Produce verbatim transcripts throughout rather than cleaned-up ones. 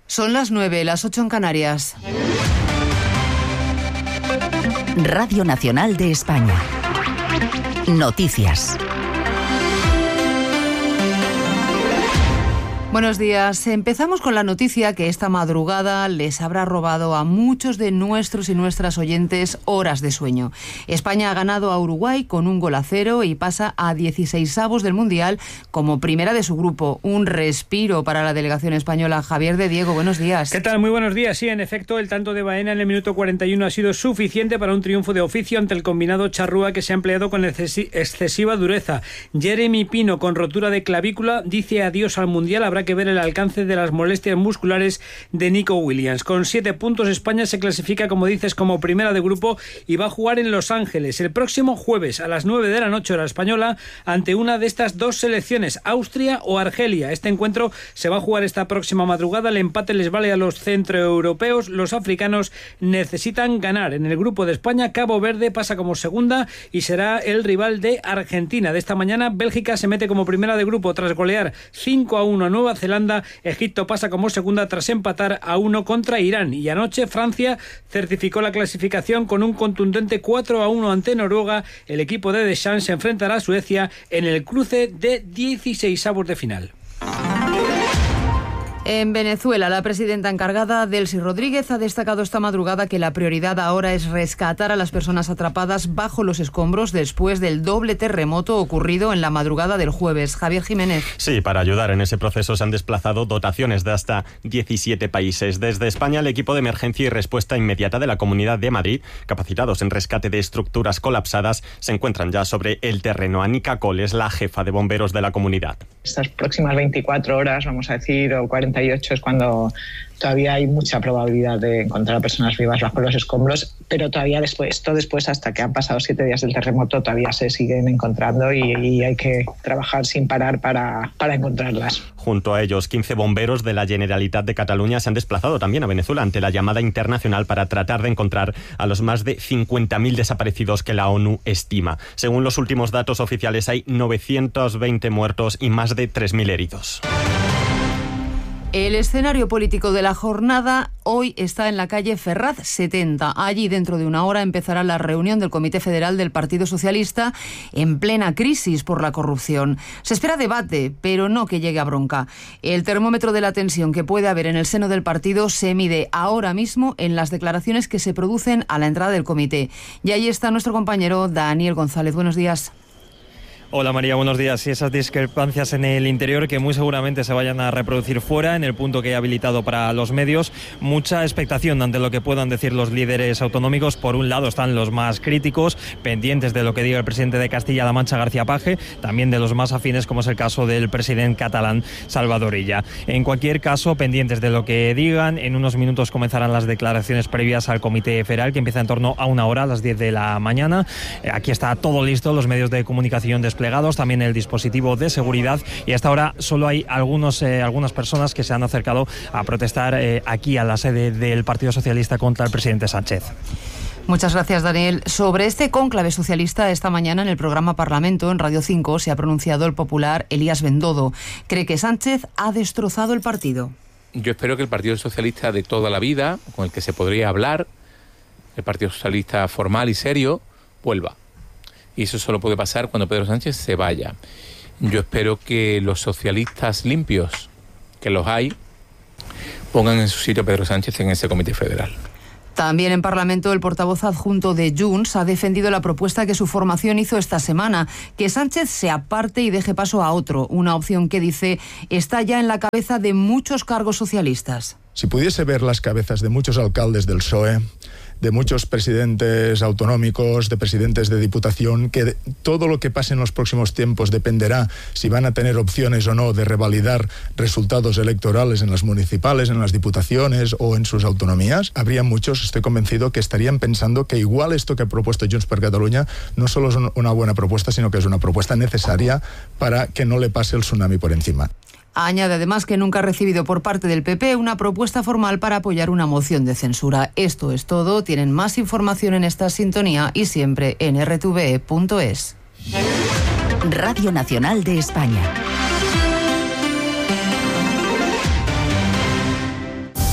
Son las nueve, las ocho en Canarias. Radio Nacional de España. Noticias. Buenos días. Empezamos con la noticia que esta madrugada les habrá robado a muchos de nuestros y nuestras oyentes horas de sueño. España ha ganado a Uruguay con un gol a cero y pasa a dieciseisavos del Mundial como primera de su grupo. Un respiro para la delegación española. Javier de Diego, buenos días. ¿Qué tal? Muy buenos días. Sí, en efecto, el tanto de Baena en el minuto cuarenta y uno ha sido suficiente para un triunfo de oficio ante el combinado charrúa que se ha empleado con excesiva dureza. Jeremy Pino, con rotura de clavícula, dice adiós al Mundial. Habrá que ver el alcance de las molestias musculares de Nico Williams. Con siete puntos, España se clasifica, como dices, como primera de grupo y va a jugar en Los Ángeles el próximo jueves a las nueve de la noche hora española ante una de estas dos selecciones, Austria o Argelia. Este encuentro se va a jugar esta próxima madrugada. El empate les vale a los centroeuropeos. Los africanos necesitan ganar. En el grupo de España, Cabo Verde pasa como segunda y será el rival de Argentina. De esta mañana, Bélgica se mete como primera de grupo tras golear cinco a uno a Nueva Zelanda. Egipto pasa como segunda tras empatar a uno contra Irán. Y anoche Francia certificó la clasificación con un contundente cuatro a uno ante Noruega. El equipo de Deschamps se enfrentará a Suecia en el cruce de dieciseisavos de final. En Venezuela, la presidenta encargada, Delcy Rodríguez, ha destacado esta madrugada que la prioridad ahora es rescatar a las personas atrapadas bajo los escombros después del doble terremoto ocurrido en la madrugada del jueves. Javier Jiménez. Sí, para ayudar en ese proceso se han desplazado dotaciones de hasta diecisiete países. Desde España, el equipo de emergencia y respuesta inmediata de la Comunidad de Madrid, capacitados en rescate de estructuras colapsadas, se encuentran ya sobre el terreno. Anica Cole es la jefa de bomberos de la comunidad. Estas próximas veinticuatro horas, vamos a decir, o cuarenta y ocho, es cuando todavía hay mucha probabilidad de encontrar a personas vivas bajo los escombros, pero todavía después, esto después, hasta que han pasado siete días del terremoto, todavía se siguen encontrando y, y hay que trabajar sin parar para, para encontrarlas. Junto a ellos, quince bomberos de la Generalitat de Cataluña se han desplazado también a Venezuela ante la llamada internacional para tratar de encontrar a los más de cincuenta mil desaparecidos que la ONU estima. Según los últimos datos oficiales, hay novecientos veinte muertos y más de tres mil heridos. El escenario político de la jornada hoy está en la calle Ferraz setenta. Allí, dentro de una hora, empezará la reunión del Comité Federal del Partido Socialista en plena crisis por la corrupción. Se espera debate, pero no que llegue a bronca. El termómetro de la tensión que puede haber en el seno del partido se mide ahora mismo en las declaraciones que se producen a la entrada del comité. Y ahí está nuestro compañero Daniel González. Buenos días. Hola María, buenos días. Y esas discrepancias en el interior que muy seguramente se vayan a reproducir fuera, en el punto que he habilitado para los medios. Mucha expectación ante lo que puedan decir los líderes autonómicos. Por un lado están los más críticos, pendientes de lo que diga el presidente de Castilla-La Mancha, García Paje, también de los más afines, como es el caso del presidente catalán, Salvador Illa. En cualquier caso, pendientes de lo que digan. En unos minutos comenzarán las declaraciones previas al Comité Federal, que empieza en torno a una hora, a las diez de la mañana. Aquí está todo listo, los medios de comunicación desplegados, también el dispositivo de seguridad, y hasta ahora solo hay algunos, eh, algunas personas que se han acercado a protestar eh, aquí a la sede del Partido Socialista contra el presidente Sánchez. Muchas gracias, Daniel. Sobre este cónclave socialista, esta mañana en el programa Parlamento, en Radio cinco, se ha pronunciado el popular Elías Bendodo. Cree que Sánchez ha destrozado el partido. Yo espero que el Partido Socialista de toda la vida, con el que se podría hablar, el Partido Socialista formal y serio, vuelva. Y eso solo puede pasar cuando Pedro Sánchez se vaya. Yo espero que los socialistas limpios, que los hay, pongan en su sitio a Pedro Sánchez en ese comité federal. También en Parlamento, el portavoz adjunto de Junts ha defendido la propuesta que su formación hizo esta semana, que Sánchez se aparte y deje paso a otro, una opción que, dice, está ya en la cabeza de muchos cargos socialistas. Si pudiese ver las cabezas de muchos alcaldes del P S O E, de muchos presidentes autonómicos, de presidentes de diputación, que todo lo que pase en los próximos tiempos dependerá si van a tener opciones o no de revalidar resultados electorales en las municipales, en las diputaciones o en sus autonomías. Habría muchos, estoy convencido, que estarían pensando que igual esto que ha propuesto Junts per Catalunya no solo es una buena propuesta, sino que es una propuesta necesaria para que no le pase el tsunami por encima. Añade además que nunca ha recibido por parte del P P una propuesta formal para apoyar una moción de censura. Esto es todo. Tienen más información en esta sintonía y siempre en erre te ve punto es. Radio Nacional de España.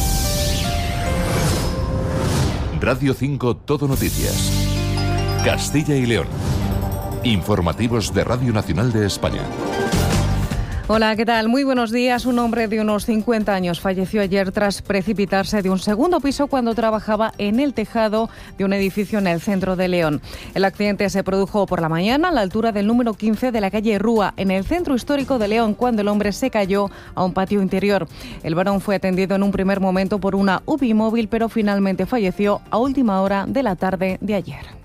Radio cinco Todo Noticias. Castilla y León. Informativos de Radio Nacional de España. Hola, ¿qué tal? Muy buenos días. Un hombre de unos cincuenta años falleció ayer tras precipitarse de un segundo piso cuando trabajaba en el tejado de un edificio en el centro de León. El accidente se produjo por la mañana a la altura del número quince de la calle Rúa, en el centro histórico de León, cuando el hombre se cayó a un patio interior. El varón fue atendido en un primer momento por una U B I móvil, pero finalmente falleció a última hora de la tarde de ayer.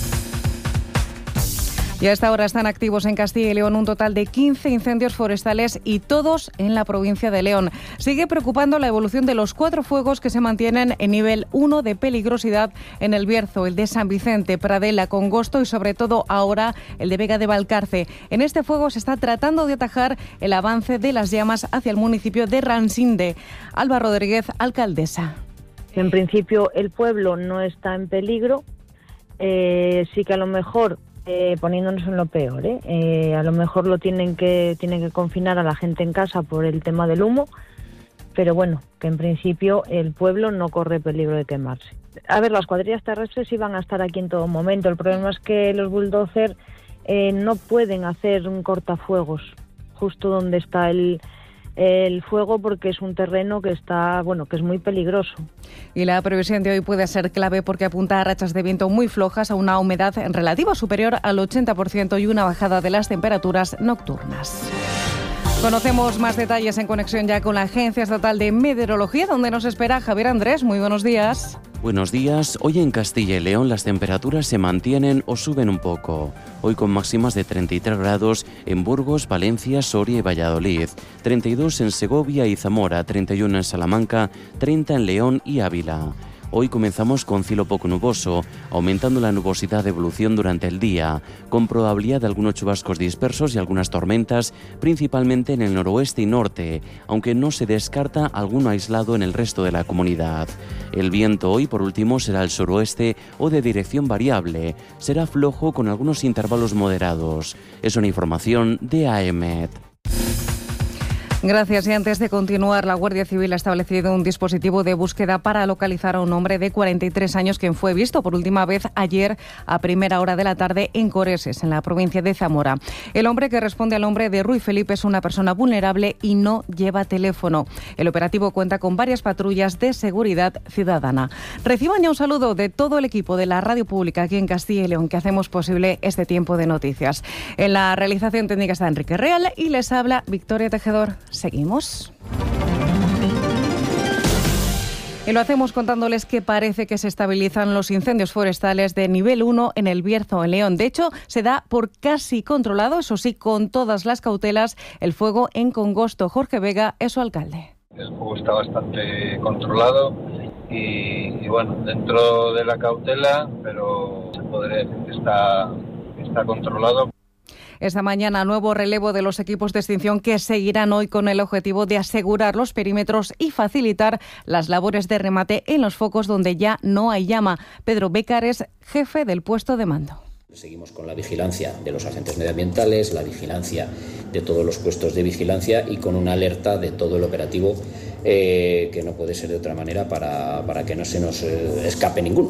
Y a esta hora están activos en Castilla y León un total de quince incendios forestales y todos en la provincia de León. Sigue preocupando la evolución de los cuatro fuegos que se mantienen en nivel uno de peligrosidad en el Bierzo, el de San Vicente, Pradela, Congosto y sobre todo ahora el de Vega de Valcarce. En este fuego se está tratando de atajar el avance de las llamas hacia el municipio de Ransinde. Alba Rodríguez, alcaldesa. En principio el pueblo no está en peligro, eh, sí que a lo mejor... Eh, poniéndonos en lo peor, ¿eh? Eh, a lo mejor lo tienen que tienen que confinar a la gente en casa por el tema del humo, pero bueno, que en principio el pueblo no corre peligro de quemarse. A ver, las cuadrillas terrestres sí van a estar aquí en todo momento. El problema es que los bulldozers eh, no pueden hacer un cortafuegos justo donde está el el fuego, porque es un terreno que está, bueno, que es muy peligroso. Y la previsión de hoy puede ser clave porque apunta a rachas de viento muy flojas, a una humedad relativa superior al ochenta por ciento y una bajada de las temperaturas nocturnas. Conocemos más detalles en conexión ya con la Agencia Estatal de Meteorología, donde nos espera Javier Andrés. Muy buenos días. Buenos días. Hoy en Castilla y León las temperaturas se mantienen o suben un poco. Hoy con máximas de treinta y tres grados en Burgos, Valencia, Soria y Valladolid, treinta y dos en Segovia y Zamora, treinta y uno en Salamanca, treinta en León y Ávila. Hoy comenzamos con cielo poco nuboso, aumentando la nubosidad de evolución durante el día, con probabilidad de algunos chubascos dispersos y algunas tormentas, principalmente en el noroeste y norte, aunque no se descarta alguno aislado en el resto de la comunidad. El viento hoy, por último, será el suroeste o de dirección variable. Será flojo con algunos intervalos moderados. Es una información de A E M E T. Gracias. Y antes de continuar, la Guardia Civil ha establecido un dispositivo de búsqueda para localizar a un hombre de cuarenta y tres años quien fue visto por última vez ayer a primera hora de la tarde en Coreses, en la provincia de Zamora. El hombre, que responde al nombre de Rui Felipe, es una persona vulnerable y no lleva teléfono. El operativo cuenta con varias patrullas de seguridad ciudadana. Reciban ya un saludo de todo el equipo de la Radio Pública aquí en Castilla y León, que hacemos posible este tiempo de noticias. En la realización técnica está Enrique Real y les habla Victoria Tejedor. Seguimos. Y lo hacemos contándoles que parece que se estabilizan los incendios forestales de nivel uno en el Bierzo, en León. De hecho, se da por casi controlado, eso sí, con todas las cautelas, el fuego en Congosto. Jorge Vega es su alcalde. El fuego está bastante controlado y, y bueno, dentro de la cautela, pero se podría decir que está, está controlado. Esta mañana, nuevo relevo de los equipos de extinción que seguirán hoy con el objetivo de asegurar los perímetros y facilitar las labores de remate en los focos donde ya no hay llama. Pedro Bécar es jefe del puesto de mando. Seguimos con la vigilancia de los agentes medioambientales, la vigilancia de todos los puestos de vigilancia y con una alerta de todo el operativo, eh, que no puede ser de otra manera para, para que no se nos eh, escape ninguno.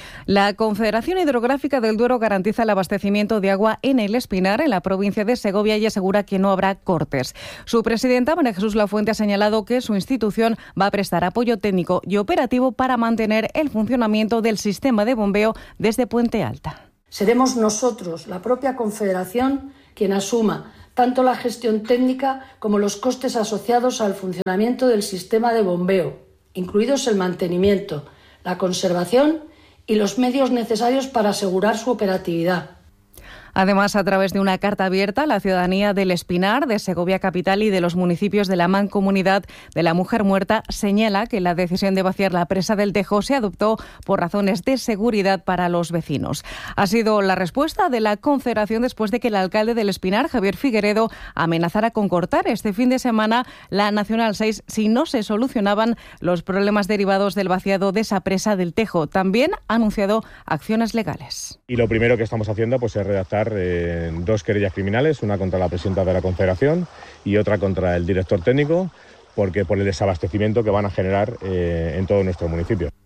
La Confederación Hidrográfica del Duero garantiza el abastecimiento de agua en el Espinar, en la provincia de Segovia, y asegura que no habrá cortes. Su presidenta, María Jesús Lafuente, ha señalado que su institución va a prestar apoyo técnico y operativo para mantener el funcionamiento del sistema de bombeo desde Puente Alta. Seremos nosotros, la propia Confederación, quien asuma tanto la gestión técnica como los costes asociados al funcionamiento del sistema de bombeo, incluidos el mantenimiento, la conservación y los medios necesarios para asegurar su operatividad. Además, a través de una carta abierta, la ciudadanía del Espinar, de Segovia Capital y de los municipios de la Mancomunidad de la Mujer Muerta señala que la decisión de vaciar la presa del Tejo se adoptó por razones de seguridad para los vecinos. Ha sido la respuesta de la Confederación después de que el alcalde del Espinar, Javier Figueredo, amenazara con cortar este fin de semana la Nacional seis si no se solucionaban los problemas derivados del vaciado de esa presa del Tejo. También ha anunciado acciones legales. Y lo primero que estamos haciendo pues, es redactar Eh, dos querellas criminales, una contra la presidenta de la Confederación y otra contra el director técnico, porque por el desabastecimiento que van a generar eh, en todo nuestro municipio.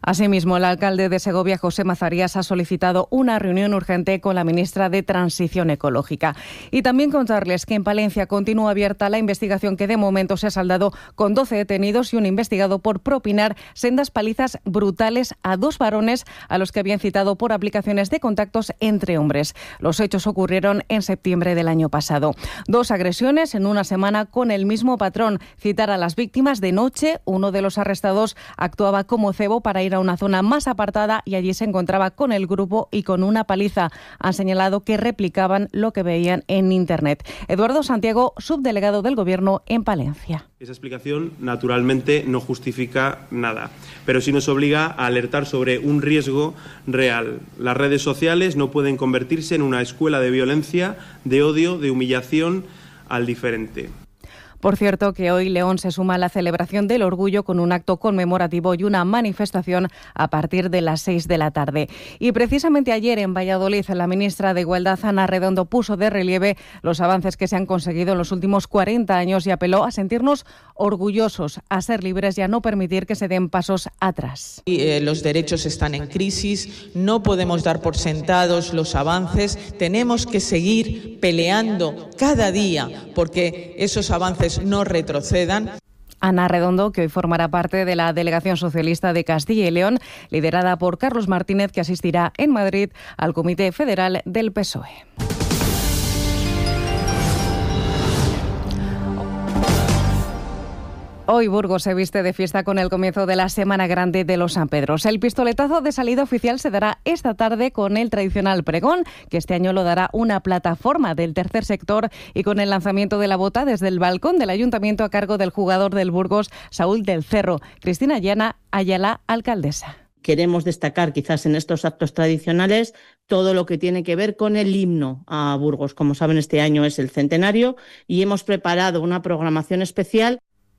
Asimismo, el alcalde de Segovia, José Mazarías, ha solicitado una reunión urgente con la ministra de Transición Ecológica. Y también contarles que en Palencia continúa abierta la investigación que de momento se ha saldado con doce detenidos y un investigado por propinar sendas palizas brutales a dos varones a los que habían citado por aplicaciones de contactos entre hombres. Los hechos ocurrieron en septiembre del año pasado. Dos agresiones en una semana con el mismo patrón. Citar a las víctimas de noche. Uno de los arrestados actuaba como cebo para ir a una zona más apartada y allí se encontraba con el grupo y con una paliza. Han señalado que replicaban lo que veían en Internet. Eduardo Santiago, subdelegado del Gobierno en Palencia. Esa explicación, naturalmente, no justifica nada, pero sí nos obliga a alertar sobre un riesgo real. Las redes sociales no pueden convertirse en una escuela de violencia, de odio, de humillación al diferente. Por cierto, que hoy León se suma a la celebración del orgullo con un acto conmemorativo y una manifestación a partir de las seis de la tarde. Y precisamente ayer en Valladolid, la ministra de Igualdad, Ana Redondo, puso de relieve los avances que se han conseguido en los últimos cuarenta años y apeló a sentirnos orgullosos, a ser libres y a no permitir que se den pasos atrás. Y, eh, los derechos están en crisis, no podemos dar por sentados los avances, tenemos que seguir peleando cada día porque esos avances no retrocedan. Ana Redondo, que hoy formará parte de la delegación socialista de Castilla y León, liderada por Carlos Martínez, que asistirá en Madrid al Comité Federal del P S O E. Hoy Burgos se viste de fiesta con el comienzo de la Semana Grande de los San Pedros. El pistoletazo de salida oficial se dará esta tarde con el tradicional pregón, que este año lo dará una plataforma del tercer sector, y con el lanzamiento de la bota desde el balcón del Ayuntamiento a cargo del jugador del Burgos, Saúl del Cerro. Cristina Llana, Ayala, alcaldesa. Queremos destacar quizás en estos actos tradicionales todo lo que tiene que ver con el himno a Burgos. Como saben, este año es el centenario y hemos preparado una programación especial.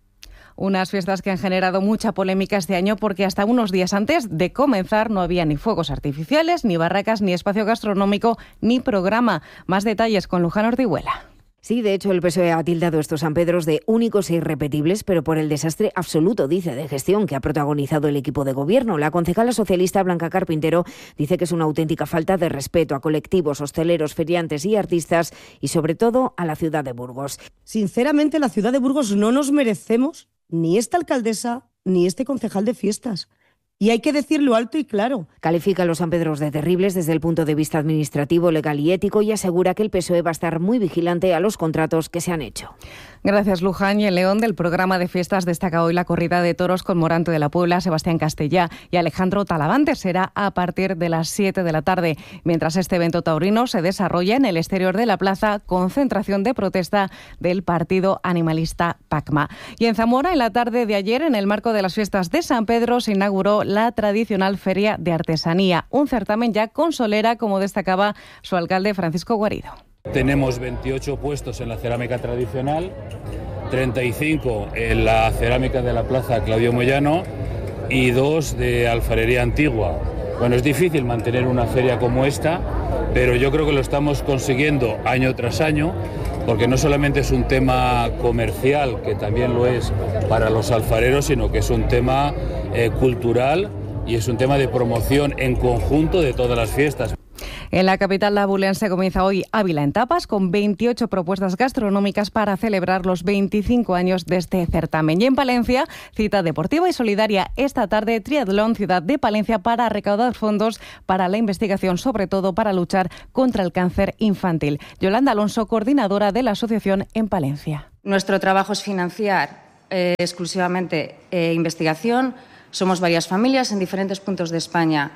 Unas fiestas que han generado mucha polémica este año porque hasta unos días antes de comenzar no había ni fuegos artificiales, ni barracas, ni espacio gastronómico, ni programa. Más detalles con Luján Ortihuela. Sí, de hecho, el P S O E ha tildado estos San Pedros de únicos e irrepetibles, pero por el desastre absoluto, dice, de gestión que ha protagonizado el equipo de gobierno. La concejala socialista Blanca Carpintero dice que es una auténtica falta de respeto a colectivos, hosteleros, feriantes y artistas y, sobre todo, a la ciudad de Burgos. Sinceramente, la ciudad de Burgos no nos merecemos ni esta alcaldesa ni este concejal de fiestas. Y hay que decirlo alto y claro. Califica a los San Pedros de terribles desde el punto de vista administrativo, legal y ético y asegura que el P S O E va a estar muy vigilante a los contratos que se han hecho. Gracias, Luján. Y en León, del programa de fiestas, destaca hoy la corrida de toros con Morante de la Puebla, Sebastián Castellá y Alejandro Talavante. Será a partir de las siete de la tarde. Mientras este evento taurino se desarrolla en el exterior de la plaza, concentración de protesta del partido animalista PACMA. Y en Zamora, en la tarde de ayer, en el marco de las fiestas de San Pedro, se inauguró la tradicional Feria de Artesanía, un certamen ya con solera, como destacaba su alcalde Francisco Guarido. Tenemos veintiocho puestos en la cerámica tradicional, treinta y cinco en la cerámica de la Plaza Claudio Moyano y dos de alfarería antigua. Bueno, es difícil mantener una feria como esta, pero yo creo que lo estamos consiguiendo año tras año, porque no solamente es un tema comercial, que también lo es para los alfareros, sino que es un tema eh, cultural y es un tema de promoción en conjunto de todas las fiestas. En la capital abulense comienza hoy Ávila en Tapas, con veintiocho propuestas gastronómicas para celebrar los veinticinco años de este certamen. Y en Palencia, cita deportiva y solidaria esta tarde, Triatlón Ciudad de Palencia, para recaudar fondos para la investigación, sobre todo para luchar contra el cáncer infantil. Yolanda Alonso, coordinadora de la asociación en Palencia. Nuestro trabajo es financiar eh, exclusivamente eh, investigación. Somos varias familias en diferentes puntos de España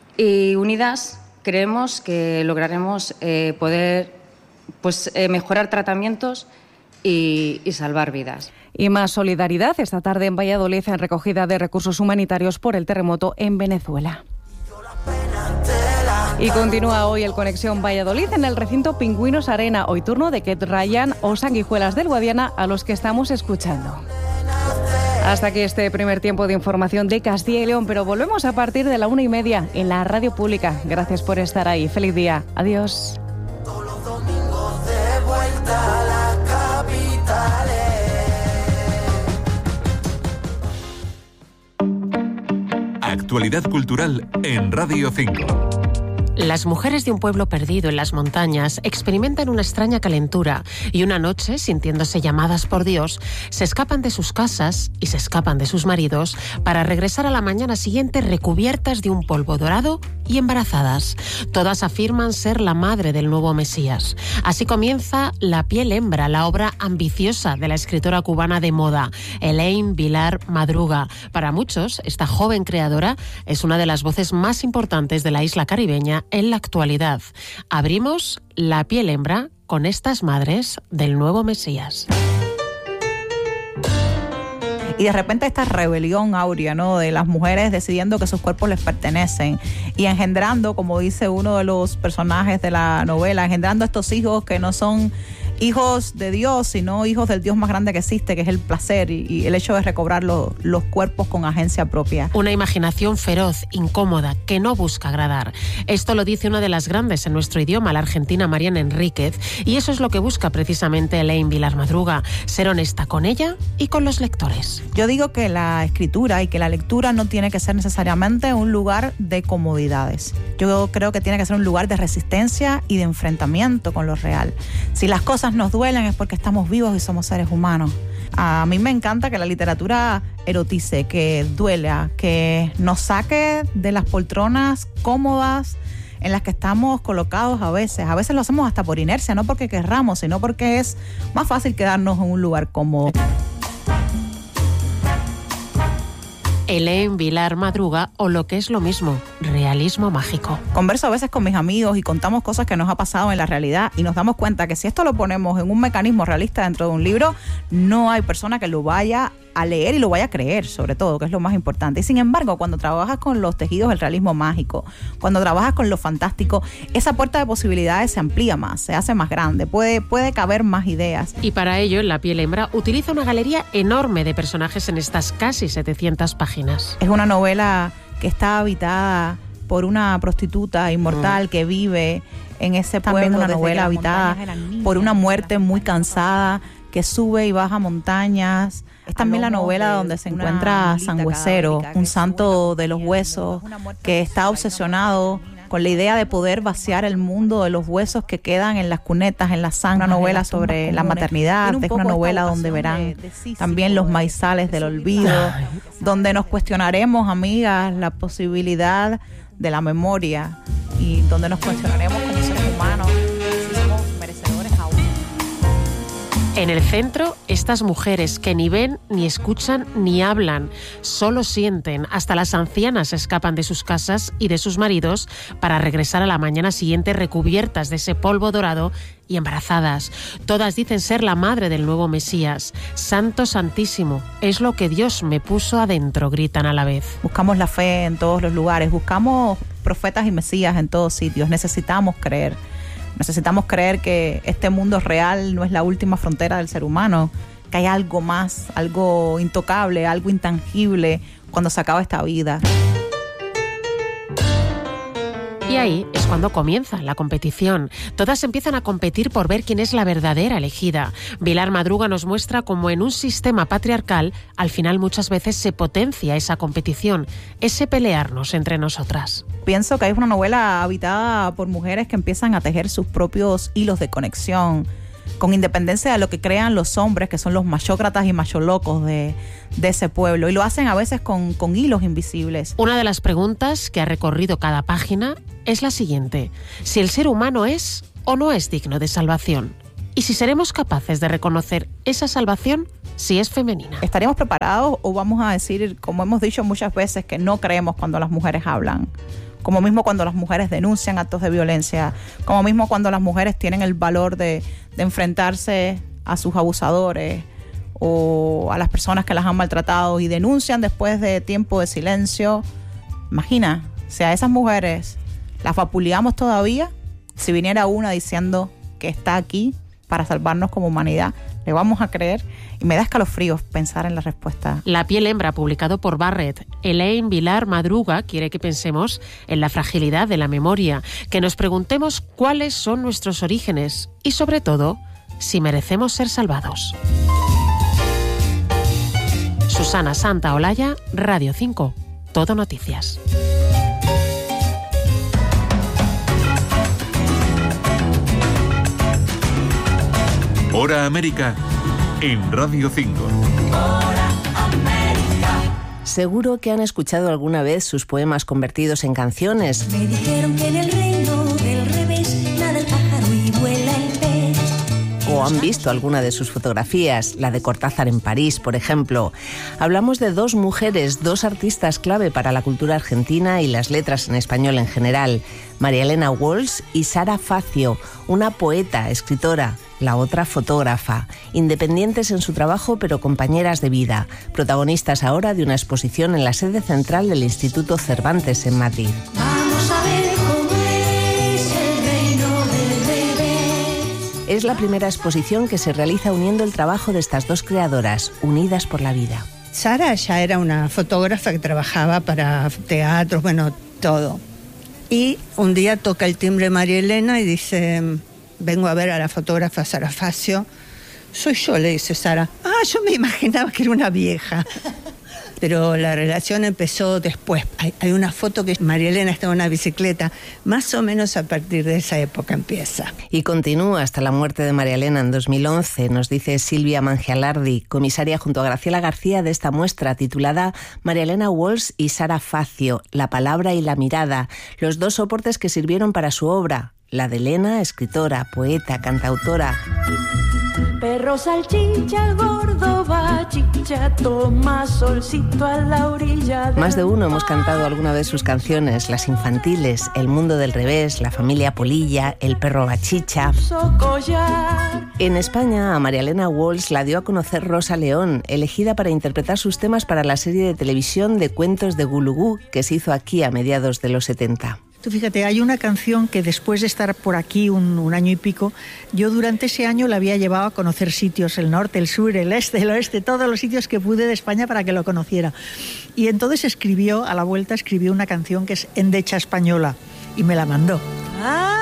y unidas creemos que lograremos eh, poder pues, eh, mejorar tratamientos y, y salvar vidas. Y más solidaridad esta tarde en Valladolid en recogida de recursos humanitarios por el terremoto en Venezuela. Y continúa hoy el Conexión Valladolid en el recinto Pingüinos Arena. Hoy turno de Ket Ryan o Sanguijuelas del Guadiana, a los que estamos escuchando. Hasta aquí este primer tiempo de información de Castilla y León, pero volvemos a partir de la una y media en la radio pública. Gracias por estar ahí. Feliz día. Adiós. Todos los domingos de vuelta a las capitales. Actualidad cultural en Radio cinco. Las mujeres de un pueblo perdido en las montañas experimentan una extraña calentura y una noche, sintiéndose llamadas por Dios, se escapan de sus casas y se escapan de sus maridos para regresar a la mañana siguiente recubiertas de un polvo dorado y embarazadas. Todas afirman ser la madre del nuevo Mesías. Así comienza La piel hembra, la obra ambiciosa de la escritora cubana de moda, Elaine Vilar Madruga. Para muchos, esta joven creadora es una de las voces más importantes de la isla caribeña en la actualidad. Abrimos La piel hembra con estas madres del nuevo Mesías. Y de repente esta rebelión áurea, ¿no?, de las mujeres decidiendo que sus cuerpos les pertenecen y engendrando, como dice uno de los personajes de la novela, engendrando estos hijos que no son hijos de Dios, sino hijos del Dios más grande que existe, que es el placer y, y el hecho de recobrar lo, los cuerpos con agencia propia. Una imaginación feroz, incómoda, que no busca agradar. Esto lo dice una de las grandes en nuestro idioma, la argentina Mariana Enríquez, y eso es lo que busca precisamente Elaine Vilar Madruga, ser honesta con ella y con los lectores. Yo digo que la escritura y que la lectura no tiene que ser necesariamente un lugar de comodidades. Yo creo que tiene que ser un lugar de resistencia y de enfrentamiento con lo real. Si las cosas nos duelen es porque estamos vivos y somos seres humanos. A mí me encanta que la literatura erotice, que duela, que nos saque de las poltronas cómodas en las que estamos colocados a veces. A veces lo hacemos hasta por inercia, no porque querramos, sino porque es más fácil quedarnos en un lugar cómodo. Elaine Vilar Madruga, o lo que es lo mismo, realismo mágico. Converso a veces con mis amigos y contamos cosas que nos ha pasado en la realidad y nos damos cuenta que si esto lo ponemos en un mecanismo realista dentro de un libro, no hay persona que lo vaya a leer y lo vaya a creer, sobre todo, que es lo más importante. Y sin embargo, cuando trabajas con los tejidos del realismo mágico, cuando trabajas con lo fantástico, esa puerta de posibilidades se amplía más, se hace más grande, puede, puede caber más ideas. Y para ello, La piel hembra utiliza una galería enorme de personajes en estas casi setecientas páginas. Es una novela que está habitada por una prostituta inmortal mm. que vive en ese pueblo. También una novela habitada por una muerte muy cansada que sube y baja montañas. Es también la novela donde se encuentra San Huesero, un santo de los huesos que está obsesionado con la idea de poder vaciar el mundo de los huesos que quedan en las cunetas, en la sangre. Una novela sobre la maternidad, es una novela donde verán también los maizales del olvido, donde nos cuestionaremos, amigas, la posibilidad de la memoria y donde nos cuestionaremos como seres humanos si somos merecedores aún. En el centro, estas mujeres que ni ven, ni escuchan, ni hablan, solo sienten. Hasta las ancianas escapan de sus casas y de sus maridos para regresar a la mañana siguiente recubiertas de ese polvo dorado y embarazadas. Todas dicen ser la madre del nuevo Mesías. Santo Santísimo, es lo que Dios me puso adentro, gritan a la vez. Buscamos la fe en todos los lugares, buscamos profetas y Mesías en todos sitios. Necesitamos creer. Necesitamos creer que este mundo real no es la última frontera del ser humano, que hay algo más, algo intocable, algo intangible cuando se acaba esta vida. Y ahí es cuando comienza la competición. Todas empiezan a competir por ver quién es la verdadera elegida. Vilar Madruga nos muestra cómo en un sistema patriarcal, al final muchas veces se potencia esa competición, ese pelearnos entre nosotras. Pienso que es una novela habitada por mujeres que empiezan a tejer sus propios hilos de conexión, con independencia de lo que crean los hombres, que son los machócratas y macholocos de, de ese pueblo. Y lo hacen a veces con, con hilos invisibles. Una de las preguntas que ha recorrido cada página es la siguiente: si el ser humano es o no es digno de salvación. Y si seremos capaces de reconocer esa salvación si es femenina. ¿Estaremos preparados o vamos a decir, como hemos dicho muchas veces, que no creemos cuando las mujeres hablan? Como mismo cuando las mujeres denuncian actos de violencia, como mismo cuando las mujeres tienen el valor de, de enfrentarse a sus abusadores o a las personas que las han maltratado y denuncian después de tiempo de silencio. Imagina, si a esas mujeres las vapuleamos todavía, si viniera una diciendo que está aquí para salvarnos como humanidad, ¿le vamos a creer? Y me da escalofríos pensar en la respuesta. La piel hembra, publicado por Barrett. Elaine Vilar Madruga quiere que pensemos en la fragilidad de la memoria, que nos preguntemos cuáles son nuestros orígenes y, sobre todo, si merecemos ser salvados. Susana Santaolalla, Radio cinco. Todo Noticias. Hora América en Radio cinco. Seguro que han escuchado alguna vez sus poemas convertidos en canciones. Me dijeron que en el reino del revés nada el pájaro y vuela el pez. O han visto alguna de sus fotografías, la de Cortázar en París, por ejemplo. Hablamos de dos mujeres, dos artistas clave para la cultura argentina y las letras en español en general. María Elena Walsh y Sara Facio, una poeta, escritora, la otra fotógrafa, independientes en su trabajo pero compañeras de vida, protagonistas ahora de una exposición en la sede central del Instituto Cervantes en Madrid. Vamos a ver cómo es el reino del revés. Es la primera exposición que se realiza uniendo el trabajo de estas dos creadoras, unidas por la vida. Sara ya era una fotógrafa que trabajaba para teatros, bueno, todo. Y un día toca el timbre María Elena y dice: vengo a ver a la fotógrafa Sara Facio. Soy yo, le dice Sara. Ah, yo me imaginaba que era una vieja. Pero la relación empezó después. Hay, hay una foto que María Elena está en una bicicleta. Más o menos a partir de esa época empieza. Y continúa hasta la muerte de María Elena en dos mil once, nos dice Silvia Mangialardi, comisaria junto a Graciela García de esta muestra titulada María Elena Walsh y Sara Facio, la palabra y la mirada, los dos soportes que sirvieron para su obra. La de Elena, escritora, poeta, cantautora. Perro salchicha, el gordo va chicha, toma solcito a la orilla. Más de uno hemos cantado alguna vez sus canciones, las infantiles, El mundo del revés, La familia Polilla, El perro bachicha. En España, a María Elena Walsh la dio a conocer Rosa León, elegida para interpretar sus temas para la serie de televisión de cuentos de Gulugú, que se hizo aquí a mediados de los setenta. Tú fíjate, hay una canción que después de estar por aquí un, un año y pico, yo durante ese año la había llevado a conocer sitios, el norte, el sur, el este, el oeste, todos los sitios que pude de España para que lo conociera. Y entonces escribió, a la vuelta escribió una canción que es Endecha Española y me la mandó. ¡Ah!